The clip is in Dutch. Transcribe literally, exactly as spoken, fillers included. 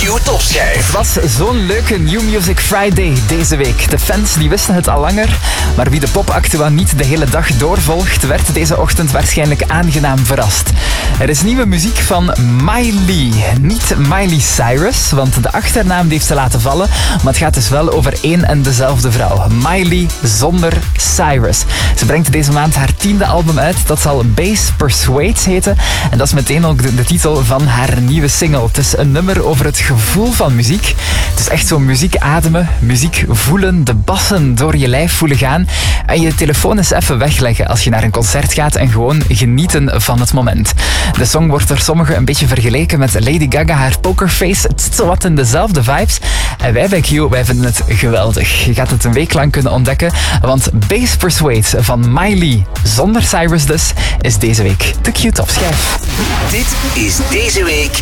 Q-topschijf. Het was zo'n leuke New Music Friday deze week. De fans die wisten het al langer, maar wie de popactua niet de hele dag doorvolgt, werd deze ochtend waarschijnlijk aangenaam verrast. Er is nieuwe muziek van Miley. Niet Miley Cyrus, want de achternaam die heeft ze laten vallen, maar het gaat dus wel over één en dezelfde vrouw. Miley zonder Cyrus. Ze brengt deze maand haar tiende album uit. Dat zal Bass Persuade heten. En dat is meteen ook de, de titel van haar nieuwe single. Het is een nummer over het gevoel van muziek. Het is echt zo muziek ademen, muziek voelen, de bassen door je lijf voelen gaan. En je telefoon eens even wegleggen als je naar een concert gaat en gewoon genieten van het moment. De song wordt door sommigen een beetje vergeleken met Lady Gaga, haar Pokerface. Het zit zowat in dezelfde vibes. En wij bij Q, wij vinden het geweldig. Je gaat het een week lang kunnen ontdekken, want Bass Persuade van Miley zonder Cyrus dus is deze week de Q-topschijf. Dit is deze week